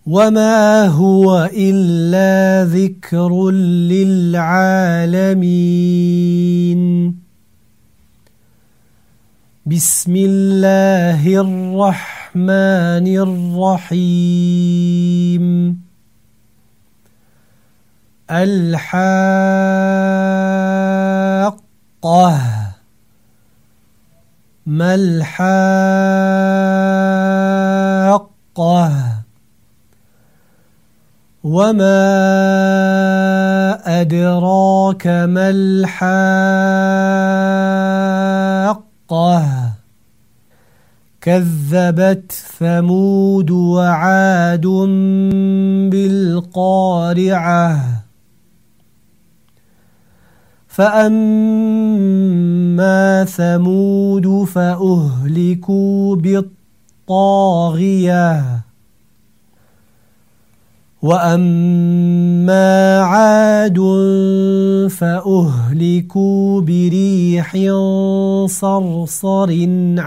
وما هو إلا ذكر للعالمين بسم الله الرحمن الرحيم الحاقة ما الحاقة وما أدراك ما الحاقة كذبت ثمود وعاد بالقارعة فأما ثمود فأهلكوا بالطاغية وأما عاد فأهلكوا بريح صرصر